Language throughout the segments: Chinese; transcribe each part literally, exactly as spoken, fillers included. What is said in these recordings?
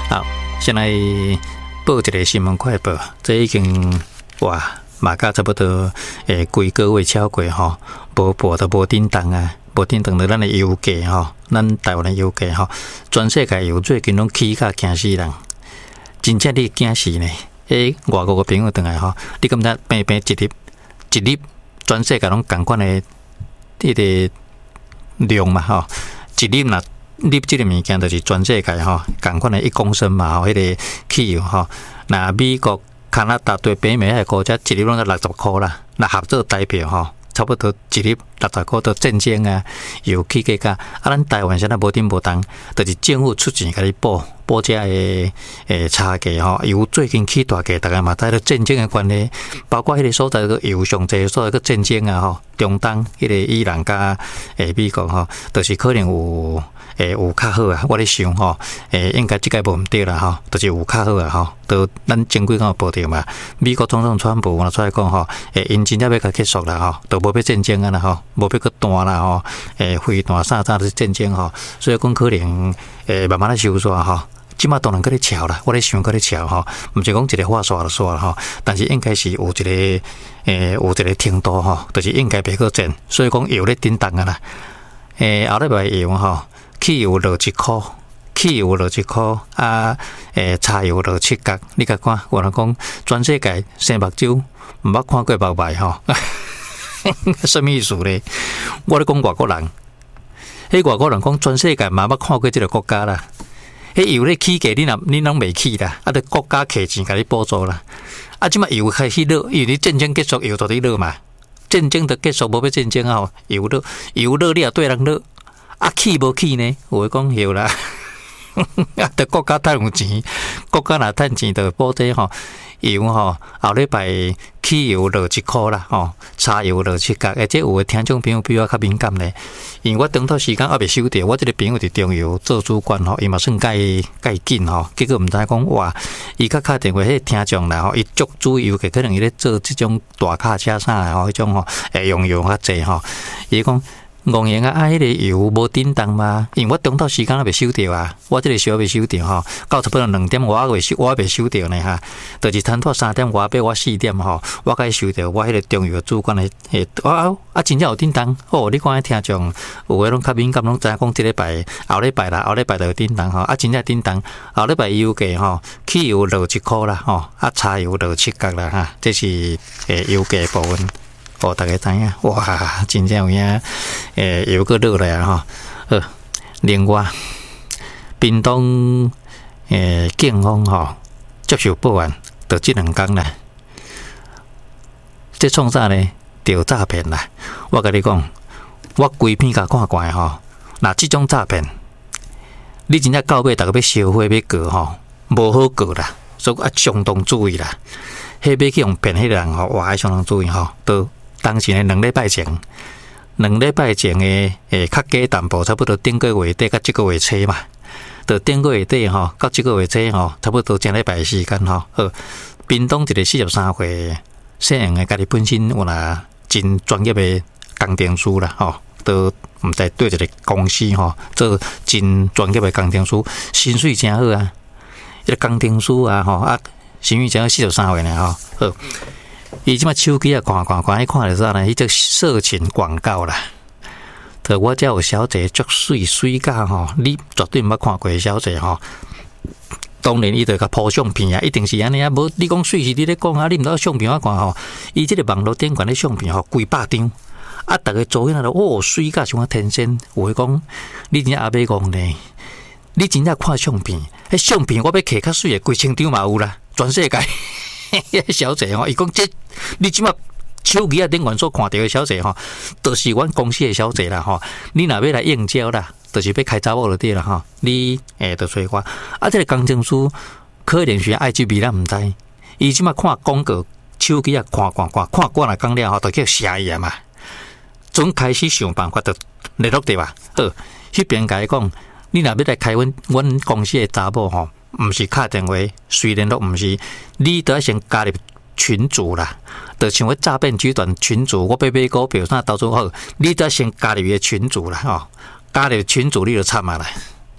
好，先来报一个新闻快报，这已经哇，马甲差不多诶，规个月超过吼，无报都无叮当啊，无叮当到咱的油价吼，咱台湾的油价吼，全世界油最近拢起价惊死人，真正你惊死呢！诶，外国个朋友倒来吼，你感觉平平一粒一粒，全世界拢共款的迄个量嘛吼，一粒若。你这个物件就是全世界吼，共款的一公升嘛吼，迄个汽油吼，那美国、加拿大对北美迄个国家一粒拢才六十块啦，那合作代表吼，差不多一粒六十块都战争啊，油起价价，啊，咱台湾现在无顶无动，就是政府出钱甲你补补这个诶差价吼，油最近起大价，大家嘛知道战争的关系，包括迄个所在个油上济所在个战争啊吼，中东迄个伊朗甲诶美国吼，就是可能有。诶，有较好啊！我咧想吼，诶，应该即个无毋对啦吼，就是有较好啊吼。都咱前几工有报道嘛，美国总统川普拿出来讲吼，诶，因真正要甲结束啦吼，都无要战争啊啦吼，无要去弹啦吼，诶，飞弹啥啥都是战争吼，所以讲可能诶慢慢咧收煞吼。即马当然搁咧吵啦，我咧想搁咧吵吼，毋是讲一个话煞就煞吼，但是应该是有一个诶有一个程度吼，就是应该别搁战，所以讲油咧叮当啊啦，诶，后礼拜油吼。汽油落一箍，汽油落一箍啊！诶，柴油落七角。你甲看，我人讲全世界生目睭毋捌看过目睭吼，什么意思咧？我咧讲外国人，迄外国人讲全世界嘛捌看过即个国家啦。迄油咧起价，你若你拢袂起啦，啊，得国家摕钱甲你补助啦。啊，即马油开始落，因为你战争结束，油就伫落嘛。战争就结束，无要战争啊！油落，油落，你也对人落。啊，起无起呢？我讲有啦，啊，得国家趁有钱，国家若趁钱，就补这吼油吼。后礼拜汽油落一箍啦，吼，柴油落七角。而且有诶听众朋友比我较敏感咧，因为我等到时间还未收到，我这个朋友伫中油做主管吼，伊嘛算介介紧吼，结果毋知讲哇，伊甲敲电话迄听众啦吼，伊足注意，尤其可能伊咧做即种大卡车啥吼，迄种吼会用油较济吼，伊讲。戆用啊！啊，迄个油无叮当嘛？因为我等到时间还未收到啊，我这个小未收到吼，到差不多两点我未收，我未收到呢哈。就是摊拖三点外，八我四点吼，我该收到我迄个中油主管的诶，啊啊，真正有叮当哦！你看听众有诶拢较敏感，拢知影讲即礼拜后礼拜啦，后礼拜就有叮当吼，啊，真正叮当后礼拜油价吼，汽油落一箍啦吼，啊，柴油落七角啦哈，这是诶油价部分。哦，大家知影，哇，真正有影，诶，油个落来啊吼。呃，另外，屏东诶警方吼接受报案，就即两工啦。这创啥呢？着诈骗啦！我甲你讲，我规片甲看惯吼，那即种诈骗，你真正到尾逐个要烧火要告吼，无好告啦，所以啊相当注意啦。迄要去用骗迄个人吼，哇，相当注意吼，都。当时呢，两礼拜前，两礼拜前诶诶，较加淡薄，差不多顶个月底到即个月初嘛，到顶个月底吼，到即个月初吼，差不多一礼拜时间吼。好，屏东一个四十三岁姓杨诶，家己本身有若真专业诶工程师啦，吼，都毋知对一个公司吼做真专业诶工程师，薪水真好啊！一个工程师啊，吼啊，薪水真好，四十三岁呢，吼，好。伊即马手机啊，看看看，伊看着啥呢？伊这色情广告啦。对，我遮有小姐足水水甲吼，你绝对毋捌看过的小姐吼。当然，伊就甲铺相片啊，一定是安尼啊。无你讲水是你咧讲啊，你毋知相片我看吼，伊即个网络顶管的相片吼，几百张啊，逐个做起来哦，水甲像啊天仙。有诶讲，你真正阿伯讲呢？你真正看相片，迄相片我要摕较水诶，几千张嘛有啦，全世界。小姐吼，伊讲这你即马手机啊顶管所看到的小姐吼，都、就是阮公司的小姐啦吼。你若要来应招啦，就是要开查某就对啦吼。你诶，就找我啊，这个工程师可能是爱这味咱毋知。伊即马看广告，手机啊看看看看惯了讲了吼，就叫写伊啊嘛。总开始想办法，就联络对吧？好，迄边甲伊讲，你若要来开阮阮公司的查某吼。毋是打电话，虽然都毋是，你都要先加入群组啦。就像迄诈骗集团群组，我买买股票啥到处好，你都要先加入伊个群组啦吼。加入群组你就惨啊啦，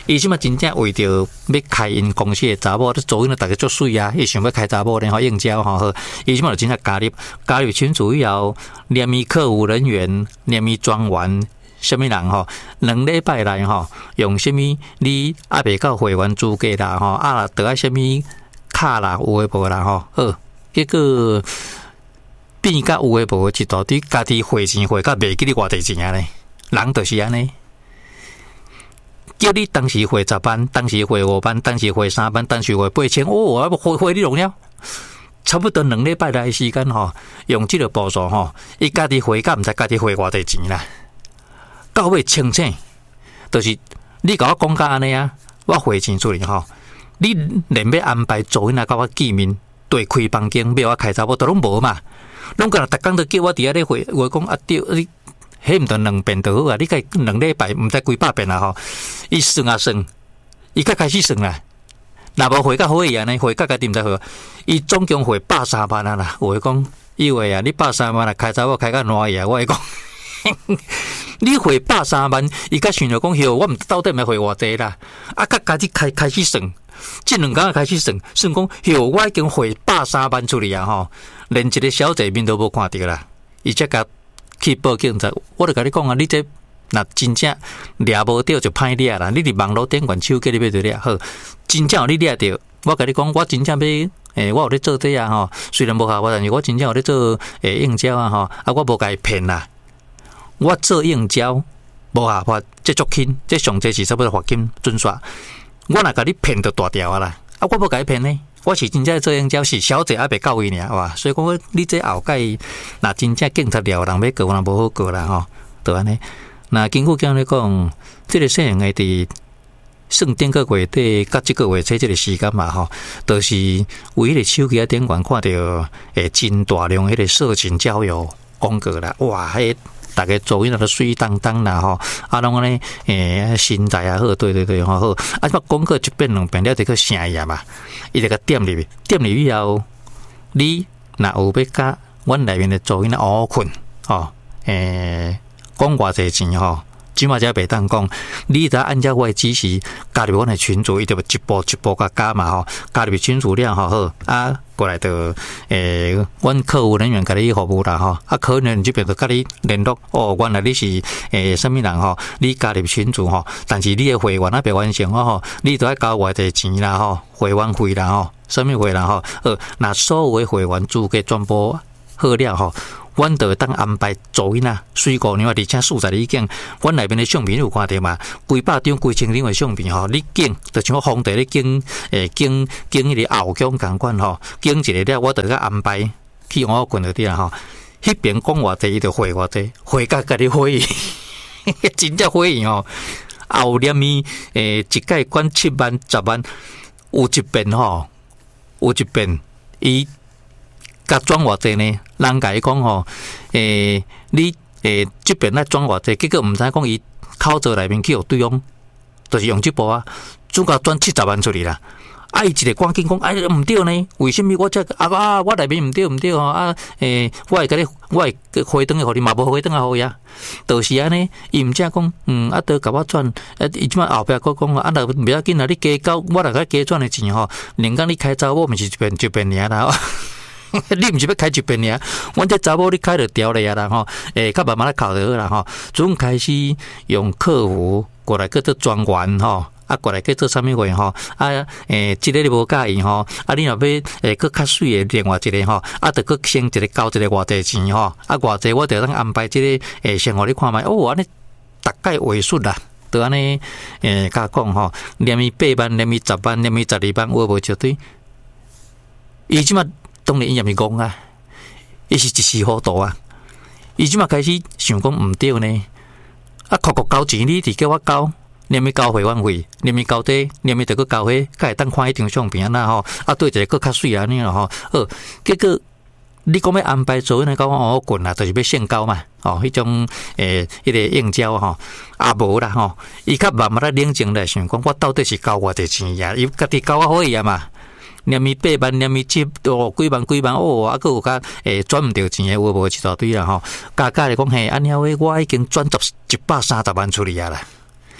伊即马真正为着要开因公司的查某，咧做因咧大家足水啊，伊想要开查某咧吼应招吼好，伊即马就真正加入加入群组以后，联系客户人员，联系专员。什么人吼？两礼拜来吼，用什么？你还未到会员资格啦吼，啊，得爱什么卡啦，有诶无啦吼？好，结果变甲有诶无，一大堆家己汇钱汇甲袂记你偌济钱啊咧，人就是安尼。叫你当时汇十万，当时汇五万，当时汇三万，当时汇八千，哦，我要汇汇你弄了。差不多两礼拜来时间吼，用即个步数吼，伊家己汇甲毋知家己汇偌济钱啦。到尾清醒，就是你甲我讲甲安尼啊，我汇钱出去吼，你连要安排做因来甲我见面，对开房间，要我开查某都拢无嘛，拢个逐工都叫我伫遐咧汇，我讲啊对，你迄毋得两遍就好啊，你甲两礼拜毋知几百遍啦吼，伊算啊算，伊才开始算啦，若无汇甲好伊安尼，汇甲家己毋知好，伊总共汇百三万啊啦，我讲以为啊，你百三万啊开查某开甲烂伊啊，我会讲。你汇百三万，伊甲想着讲，哟，我毋到底咪汇偌济啦？啊，甲家己开开始算，即两工开始算，算讲，哟，我已经汇百三万出去啊！吼，连一个小姐面都无看到啦。伊才甲去报警者，我就甲你讲啊，你这若真正掠无到就歹掠啦。你伫网络顶管手机你要就掠好，真正有你掠着，我甲你讲，我真正要。诶、欸，我有咧做这啊吼，虽然无效我，但是我真正有咧做诶应招啊吼，啊，我无甲伊骗啦。我做应招无下法，这足轻，这上济是差不多罚金准刷。我若甲你骗就大条啊啦！啊，我无甲你骗呢，我是真正做应招，是小姐还未到位呢，哇！所以讲你这后盖，若真正警察了人要告，人无好告啦吼，就安尼。那根据讲咧讲，这个小人诶伫算顶个月底，甲即个月初这个时间嘛吼，都、就是有迄个手机啊顶管看到诶真大量迄个色情交友广告啦，哇！迄大家做因那个水当当啦吼，啊，拢安尼诶，身材啊好，对对对吼好，啊，把广告一遍两遍了，这个声音嘛，伊就个点入去，点入去以后，你若有要甲阮内面的做因的乌困吼，诶，讲偌济钱吼。即马才袂当讲，你只按照我的指示加入阮的群组，伊就一步一步甲加嘛吼，加入群组了吼好，啊过来就诶，阮客户人员甲你服务啦吼，啊客户人员这边就甲你联络，哦，原来你是诶什么人吼，你加入群组吼，但是你的会员啊别完成吼，你都要交偌济钱啦吼，会员费啦吼，什么费啦吼，呃，那所有的会员资格全部好了吼。阮就当安排做因啊，水姑娘啊，而且素材已经，阮内面的相片有看到嘛？几百张、几千张的相片吼，你拣，就像皇帝咧拣，诶，拣拣迄个后宫共款吼，拣一个了，我就甲安排去我困到啲啦吼。迄边讲偌济，伊就回偌济，回甲甲你回，真正回吼。后念伊诶，一届管七万、十万，有一遍吼，有一遍伊。甲转偌济呢？人甲伊讲吼，诶、欸，你诶这边来转偌济，结果毋知讲伊口罩内面去有对方，就是用这部啊，总共转七十万出去啦。啊，伊一个赶紧讲，哎，毋对呢？为什么我这啊啊，我内面毋对毋对吼啊？诶、欸，我会甲你，我会回转去互你，嘛无回转啊互伊啊。就是安尼，伊毋只讲，嗯，啊，都甲我转，啊，伊即摆后壁佫讲，啊，若袂要紧啊，你加交，我若甲加转的钱吼，连讲你开查某，毋是一遍一遍尔啦。你毋是要开一遍尔，阮这查某你开就调咧啊啦吼，诶，较慢慢来考就好啦吼。总开始用客服过来叫做专员吼，啊过来叫做啥物话吼，啊诶，即个你无介意吼，啊你若要诶佫较水诶另外一个吼，啊着佫先一个交一个偌济钱吼，啊偌济我着当安排即个诶先互你看觅，哦安尼大概话术啦。就安尼诶，甲讲吼，连伊八万，连伊十万，连伊十二万，有无绝对？伊即马。当然伊也咪讲啊，伊是一时糊涂啊。伊即马开始想讲毋对呢，啊，哭哭交钱你伫叫我交，连咪交会员费，连咪交这，连咪着佫交迄，甲会当看迄张相片啦吼，啊对一个佫较水安尼咯吼，好，结果你讲要安排做那个我滚啦，就是要先交嘛，哦，迄种诶，迄个应招吼，啊无啦吼，伊较慢慢来冷静来想讲，我到底是交偌济钱呀？伊家己交啊好伊啊嘛。连咪八万，连咪七哦几万几万哦，啊，佮有甲诶转毋着钱诶，有无一大堆啦吼。加加来讲嘿，安尼话我已经转十一百三十万出去啊啦。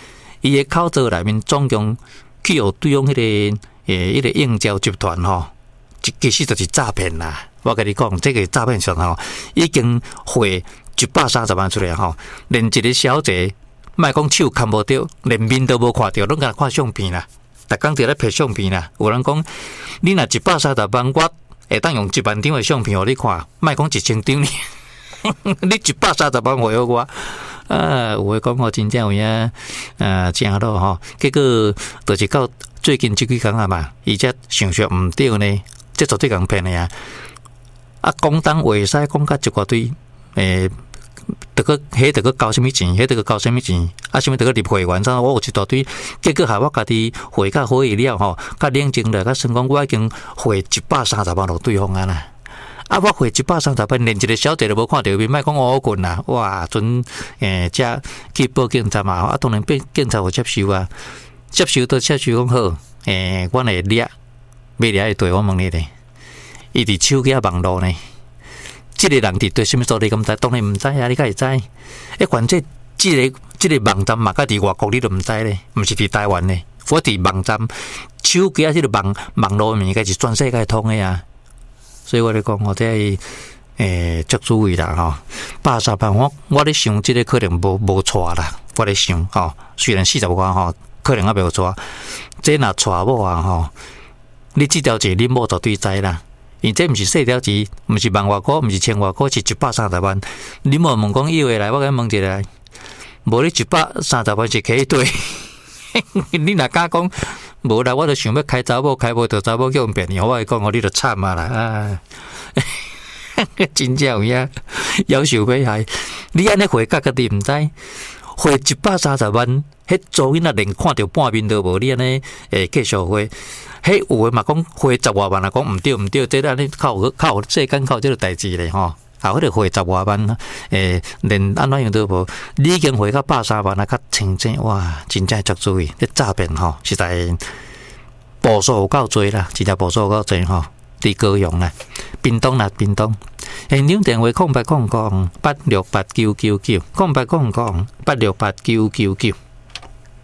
伊个口罩内面总共去有对用迄、那个诶，迄、那个应招集团吼，其实就是诈骗啦。我跟你讲，这个诈骗上吼，已经汇一百三十万出来吼，连一个小姐，莫讲手看无到，连面都无看到，拢甲看相片啦。逐工伫咧拍相片啦。有人讲，你若一百三十万，我会当用一万张的相片互你看，莫讲一千张呢。你一百三十万回我，啊，有诶讲吼，真正有影，呃，正好吼。结果就是到最近即几工啊嘛，伊则想说毋对呢，即绝对共骗诶啊！啊，讲当话使讲甲一大堆，诶、欸，得个迄得个交什物钱，迄得个交什物钱，啊，什物得个入会员，啥我有一大堆，结果下我家己汇较好意了吼，较冷静了，甲算讲我已经汇一百三十万落对方啊啦。啊！我汇一百三十万，连一个小姐都无看到面，莫讲我滚啦！哇，阵诶，则去报警察嘛，啊，当然被警察有接收啊，接收都接收讲好，诶，我来掠，要掠会对我问你咧，伊伫手机网络呢，即、這個人伫对什么所在咁知？当然毋知啊，你敢会知？诶，反正即、這個即、這個网站嘛，甲伫外国你都毋知咧，毋是伫台湾咧，我伫网站手机啊，即个网网络物件是全世界通诶啊。所以我咧讲，我这诶足注意啦吼。八十万，我我咧想，即个可能无无错啦。我咧想吼，虽然四十万吼，可能也袂错。这若错某啊吼，你这条钱你某绝对知啦。因这毋是细条钱，毋是万外块，毋是千外块，是一百三十万。你莫问讲以为来，我甲问一下，无你一百三十万是可以对。你若敢讲？无啦，我就想要开查某，开无着查某叫人骗你，我讲我你就惨啊啦！啊，真正有影，夭寿要害。你安尼回价，家己毋知，回一百三十万，迄做囡仔连看到半面都无，你安尼诶继续回，迄有诶嘛讲回十外万啊，讲毋对毋对，这安尼靠靠世间靠这个代志咧吼。啊，迄个回十外万，诶，连安怎样都无，你已经回到百三万啊，较清净哇，真正足注意，这诈骗吼，实在步数有够多啦，真正步数有够多吼，伫高雄啦，屏东啦，屏东，现场电话空八空空八六八九九九，空八空空八六八九九九。